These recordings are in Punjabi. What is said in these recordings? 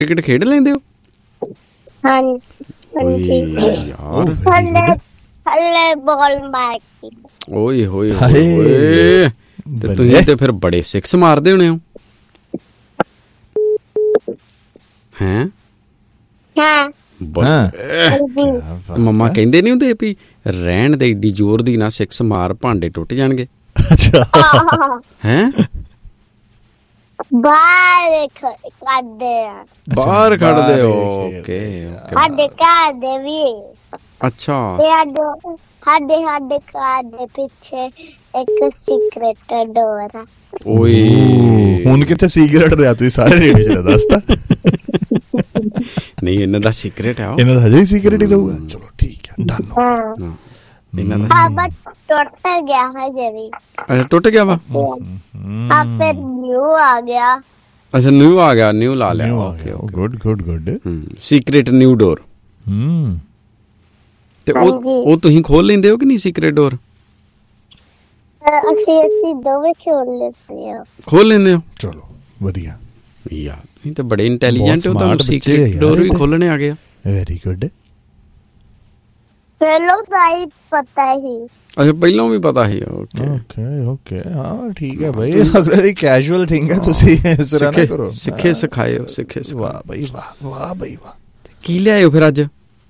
ਕ੍ਰਿਕਟ ਖੇਡ ਲੈਂਦੇ ਹੋ? ਹਾਂਜੀ ਯਾਰ ਹਲੇ ਬਾਲ ਮਾਰਦੀ। ਓਏ ਹੋਏ ਹੋਏ, ਤੇ ਤੁਸੀਂ ਤੇ ਫਿਰ ਬੜੇ ਸਿਕਸ ਮਾਰਦੇ ਹੋਣੇ ਹੋ ਹੈਂ? ਮੰਮਾ ਕਹਿੰਦੇ ਨੀ ਹੁੰਦੇ ਵੀ ਰਹਿਣ ਦੇ, ਏਡੀ ਜ਼ੋਰ ਦੀ ਨਾ ਸਿਕਸ ਮਾਰ, ਭਾਂਡੇ ਟੁੱਟ ਜਾਣਗੇ। ਹੈਂ? ਬਾਹਰ ਕੱਢਦੇ ਆ, ਬਾਹਰ ਕੱਢਦੇ ਹੋ? ਓਕੇ ਸਾਡੇ ਘਰ ਦੇ ਵੀ। ਅੱਛਾ, ਸਾਡੇ ਘਰ ਦੇ ਪਿੱਛੇ ਇੱਕ ਸੀਕ੍ਰੇਟ ਡੋਰ ਆ। ਓਏ ਹੁਣ ਕਿੱਥੇ ਸੀਕ੍ਰੇਟ ਰਿਹਾ? ਤੁਸੀਂ ਸਾਰੇ ਰੇਡੀਓ ਚ ਦੱਸਤਾ। ਨਹੀਂ, ਇਹਨਾਂ ਦਾ ਸੀਕ੍ਰੇਟ ਆ, ਇਹਨਾਂ ਦਾ ਹਜੇ ਵੀ ਸੀਕ੍ਰੇਟ ਹੀ ਰਹੂਗਾ। ਚਲੋ ਠੀਕ ਹੈ, ਡਨ। ਇਹਨਾਂ ਦਾ ਟੁੱਟ ਗਿਆ ਹਜੇ ਵੀ। ਅੱਛਾ, ਟੁੱਟ ਗਿਆ ਵਾ? ਫਿਰ ਨਿਊ ਆ ਗਿਆ। ਅੱਛਾ, ਨਿਊ ਆ ਗਿਆ, ਨਿਊ ਲਾ ਲਿਆ। Okay good good good. Secret new ਡੋਰ। ਤੇ ਉਹ ਤੁਸੀਂ ਖੋਲ ਲੈਂਦੇ ਹੋ ਕਿ ਨਹੀਂ ਸੀਕ੍ਰੇਟ ਡੋਰ? ਅਸੀਂ ਦੋਵੇਂ ਖੋਲ ਲੈਂਦੇ ਹੋ। ਚਲੋ ਵਧੀਆ ਯਾਰ, ਤੁਸੀਂ ਤਾਂ ਬੜੇ ਇੰਟੈਲੀਜੈਂਟ ਹੋ, ਤੁਹਾਨੂੰ ਸੀਕ੍ਰੇਟ ਡੋਰ ਵੀ ਖੋਲਣੇ ਆ ਗਿਆ। Very good. ਪਹਿਲਾਂ ਤਾਂ ਹੀ ਪਤਾ ਹੀ। ਅੱਛਾ, ਪਹਿਲਾਂ ਵੀ ਪਤਾ ਸੀ। ਓਕੇ ਓਕੇ ਓਕੇ, ਹਾਂ ਠੀਕ ਹੈ ਭਾਈ। ਅਗਰ ਕੈਜੂਅਲ ਥਿੰਗ ਹੈ, ਤੁਸੀਂ ਇਸ ਤਰ੍ਹਾਂ ਨਾ ਕਰੋ। ਸਿੱਖੇ ਸਿਖਾਏ ਹੋ, ਸਿੱਖੇ। ਵਾਹ ਬਈ ਵਾਹ, ਵਾਹ ਬਈ ਵਾਹ। ਕੀ ਲਿਆਏ ਹੋ ਫਿਰ ਅੱਜ?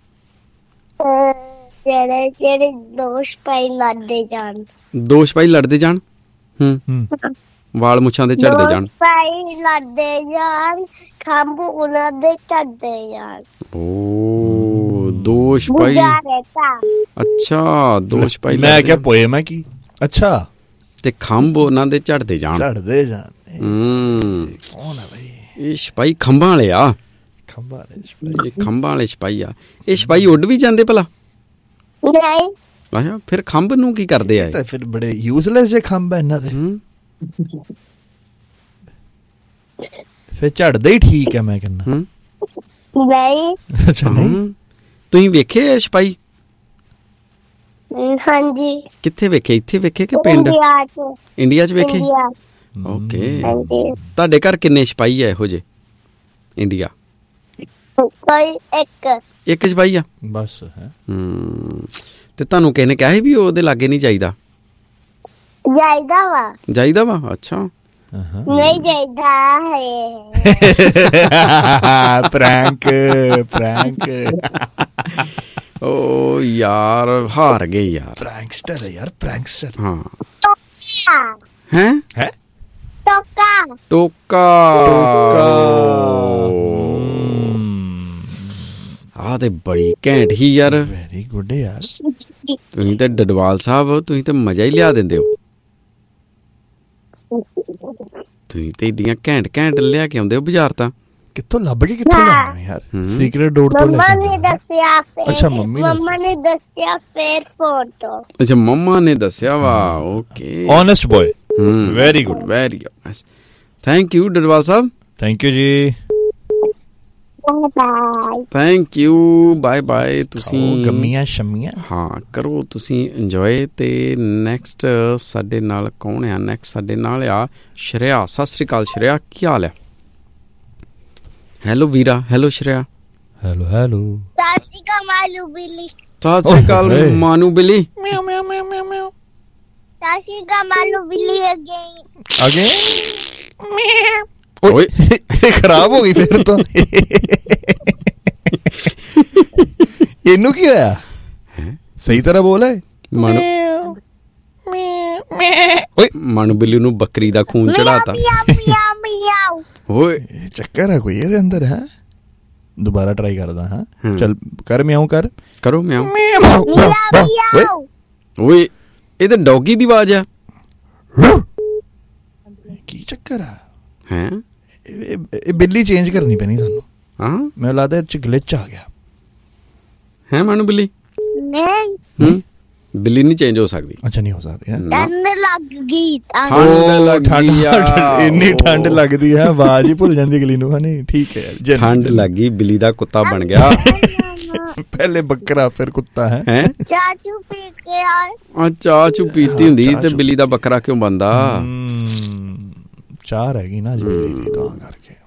ਜਿਹੜੇ ਦੋ ਸਿਪਾਹੀ ਲੜਦੇ ਜਾਣ। ਦੋ ਸਿਪਾਹੀ ਲੜਦੇ ਜਾਣ? ਵਾਲ ਮੁੱਛਾਂ ਦੇ ਝੜਦੇ ਜਾਣ। ਸਿਪਾਹੀ ਲੜਦੇ ਜਾਣ, ਖੰਭ ਉਹਨਾਂ ਦੇ ਝੜਦੇ ਜਾਣ। ਓ, ਦੋ ਸਿਪਾਹੀ। ਅੱਛਾ, ਦੋ ਸਿਪਾਹੀ। ਮੈਂ ਕਿਹਾ ਪੋਇਮ ਹੈ ਕੀ? ਅੱਛਾ, ਤੇ ਖੰਭ ਉਹਨਾਂ ਦੇ ਝੜਦੇ ਜਾਣ। ਝੜਦੇ ਜਾਣ। ਕੌਣ ਹੈ ਭਾਈ? ਇਹ ਸਿਪਾਹੀ ਖੰਭਾਂ ਵਾਲੇ ਆ। ਖੰਭਾਂ ਵਾਲੇ ਸਿਪਾਹੀ? ਇਹ ਖੰਭਾਂ ਵਾਲੇ ਸਿਪਾਹੀ ਆ। ਇਹ ਸਿਪਾਹੀ ਉੱਡ ਵੀ ਜਾਂਦੇ ਭਲਾ? ਨਹੀਂ। ਅੱਛਾ, ਫਿਰ ਖੰਭ ਨੂੰ ਕੀ ਕਰਦੇ ਆ? ਤਾਂ ਫਿਰ ਬੜੇ ਯੂਜ਼ਲੈਸ ਜੇ ਖੰਭ ਹੈ ਇਹਨਾਂ ਦੇ। ਫਿਰ ਝੜਦੇ ਹੀ ਠੀਕ ਹੈ, ਮੈਂ ਕਹਿੰਦਾ। ਨਹੀਂ। ਅੱਛਾ, ਨਹੀਂ। ਤੁਸੀਂ ਵੇਖੇ ਸਿਪਾਹੀ? ਹਾਂਜੀ। ਕਿੱਥੇ ਵੇਖੇ? ਇੱਥੇ ਵੇਖੇ ਕਿ ਪਿੰਡ? ਇੰਡੀਆ ਚ ਵੇਖੇ? ਓਕੇ। ਤੁਹਾਡੇ ਘਰ ਕਿੰਨੇ ਸਿਪਾਹੀ ਆ ਇਹੋ ਜਿਹੇ ਇੰਡੀਆ? ਕੋਈ ਇੱਕ ਸਿਪਾਹੀ ਆ ਬਸ ਹੈ। ਤੇ ਤੁਹਾਨੂੰ ਕਿਸੇ ਨੇ ਕਿਹਾ ਸੀ ਵੀ ਉਹਦੇ ਲਾਗੇ ਨਹੀਂ ਜਾਈਦਾ? ਜਾਈਦਾ ਵਾ। ਅੱਛਾ, ਨਹੀਂ ਜਾਈਦਾ ਹੈ। ਪ੍ਰੈਂਕ। ਓ ਯਾਰ, ਹਾਰ ਗਏ ਯਾਰ। ਪ੍ਰੈਂਕਸਟਰ ਹੈ ਯਾਰ, ਪ੍ਰੈਂਕਸਟਰ। ਹਾਂ। ਹੈ ਟੋਕਾ। ਆਹ ਤੇ ਬੜੀ ਘੈਂਟ ਹੀ ਯਾਰ। ਵੈਰੀ ਗੁੱਡ ਯਾਰ। ਤੁਸੀਂ ਤੇ ਡਡਵਾਲ ਸਾਹਿਬ, ਤੁਸੀਂ ਤੇ ਮਜ਼ਾ ਹੀ ਲਿਆ ਦਿੰਦੇ ਹੋ। ਤੁਸੀਂ ਤੇ ਏਡੀਆਂ ਘੈਂਟ ਲਿਆ ਕੇ ਆਉਂਦੇ ਹੋ ਬਾਜ਼ਾਰ। ਤਾਂ ਕਿੱਥੋਂ ਲੱਭ ਕੇ ਕਿੱਥੋਂ ਲਿਆਉਂਦੇ ਯਾਰ? ਸੀਕ੍ਰੇਟ ਡੋਰ ਤੋਂ ਲੈ ਕੇ? ਮੰਮਾ ਨੇ ਦੱਸਿਆ। ਅੱਛਾ, ਮੰਮਾ ਨੇ ਦੱਸਿਆ ਫਿਰ ਫੋਨ ਤੋਂ। ਅੱਛਾ, ਮੰਮਾ ਨੇ ਦੱਸਿਆ ਵਾ। Okay, honest boy. Very good, very good. Thank you Dadwal Sahib. Thank you ਜੀ। Thank you, bye bye. ਤੁਸੀਂ ਗੰਮੀਆਂ ਸ਼ਮੀਆਂ ਹਾਂ ਕਰੋ ਤੁਸੀਂ ਇੰਜੋਏ। ਤੇ ਨੈਕਸਟ ਸਾਡੇ ਨਾਲ ਕੌਣ ਆ? ਨੈਕਸਟ ਸਾਡੇ ਨਾਲ ਆ ਸ਼੍ਰੇਆ। ਸਤਿ ਸ੍ਰੀ ਅਕਾਲ ਸ਼੍ਰੇਆ, ਕੀ ਹਾਲ ਹੈ? ਹੈਲੋ ਵੀਰਾ। ਹੈਲੋ ਸ਼੍ਰੇਆ। ਹੈਲੋ। ਸਤਿ ਸ੍ਰੀ ਅਕਾਲ ਮਾਨੂ ਬਿੱਲੀ। ਸਤਿ ਸ੍ਰੀ ਅਕਾਲ ਮਾਨੂ ਬਿੱਲੀ। ਮਿਆਉ ਮਿਆਉ ਮਿਆਉ ਮਿਆਉ ਮਿਆਉ। ਸਤਿ ਸ੍ਰੀ ਅਕਾਲ ਮਾਨੂ ਬਿੱਲੀ। ਅਗੇ ਓਏ, ਖਰਾਬ ਹੋ ਗਈ ਫਿਰ ਤੋਂ। ਇਹਨੂੰ ਕੀ ਹੋਇਆ? ਸਹੀ ਤਰ੍ਹਾਂ ਬੋਲ। ਮਾਨੂ ਬਿੱਲੀ ਨੂੰ ਬੱਕਰੀ ਦਾ ਖੂਨ ਚੜਾਤਾ। ਓਏ, ਚੱਕਰ ਹੈ ਕੋਈ ਇਹਦੇ ਅੰਦਰ? ਹੈ ਦੁਬਾਰਾ ਟਰਾਈ ਕਰਦਾ। ਹਾਂ ਚੱਲ ਕਰ, ਮਿਆਉ ਕਰੋ ਮਿਆਉ। ਓਏ, ਇਹ ਤਾਂ ਡੌਗੀ ਦੀ ਆਵਾਜ਼ ਆ। ਕੀ ਚੱਕਰ ਆ? ਹੈ ਇਹ ਬਿੱਲੀ ਚੇਂਜ ਕਰਨੀ ਪੈਣੀ ਸਾਨੂੰ। ਹਾਂ, ਮੈਨੂੰ ਲੱਗਦਾ ਇਹ ਚ ਗਲਿਚ ਆ ਗਿਆ। ਹੈ ਮਾਨੂ ਬਿੱਲੀ? ਨਹੀਂ, ਬਿੱਲੀ ਨਹੀਂ ਚੇਂਜ ਹੋ ਸਕਦੀ। ਅੱਛਾ, ਨਹੀਂ ਹੋ ਸਕਦੀ। ਠੰਡ ਲੱਗ ਗਈ। ਇੰਨੀ ਠੰਡ ਲੱਗਦੀ ਹੈ, ਆਵਾਜ਼ ਹੀ ਭੁੱਲ ਜਾਂਦੀ ਅਗਲੀ ਨੂੰ। ਨਹੀਂ ਠੀਕ ਹੈ ਯਾਰ, ਠੰਡ ਲੱਗੀ, ਬਿੱਲੀ ਦਾ ਕੁੱਤਾ ਬਣ ਗਿਆ। ਪਹਿਲੇ ਬੱਕਰਾ ਫਿਰ ਕੁੱਤਾ। ਹੈ ਚਾਚੂ ਪੀ ਕੇ ਆ। ਚਾਚੂ ਪੀਤੀ ਹੁੰਦੀ ਤੇ ਬਿੱਲੀ ਦਾ ਬੱਕਰਾ ਕਿਉਂ ਬਣਦਾ? ਚਾਹ ਰਹਿ ਗਈ ਨਾ ਬਿੱਲੀ ਦੀ, ਤਾਂ ਕਰਕੇ।